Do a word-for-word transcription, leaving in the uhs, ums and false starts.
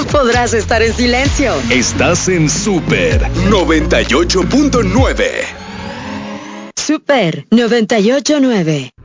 podrás estar en silencio. Estás en Super noventa y ocho punto nueve. Super noventa y ocho punto nueve.